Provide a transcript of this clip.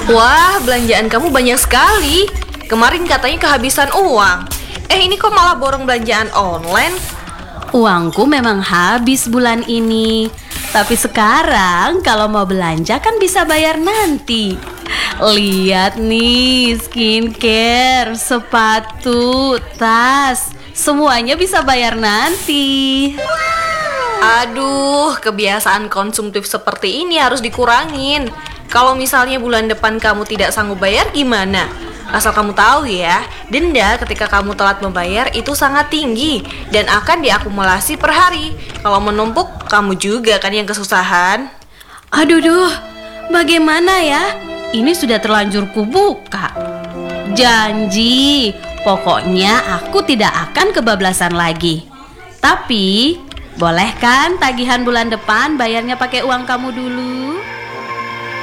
Wah, belanjaan kamu banyak sekali. Kemarin katanya kehabisan uang. Ini kok malah borong belanjaan online? Uangku memang habis bulan ini, tapi sekarang kalau mau belanja kan bisa bayar nanti. Lihat nih, skincare, sepatu, tas, semuanya bisa bayar nanti. Aduh, kebiasaan konsumtif seperti ini harus dikurangin. Kalau misalnya bulan depan kamu tidak sanggup bayar gimana? Asal kamu tahu ya, denda ketika kamu telat membayar itu sangat tinggi dan akan diakumulasi per hari. Kalau menumpuk, kamu juga kan yang kesusahan. Aduh, bagaimana ya? Ini sudah terlanjur kubuka. Janji, pokoknya aku tidak akan kebablasan lagi. Tapi, boleh kan tagihan bulan depan bayarnya pakai uang kamu dulu?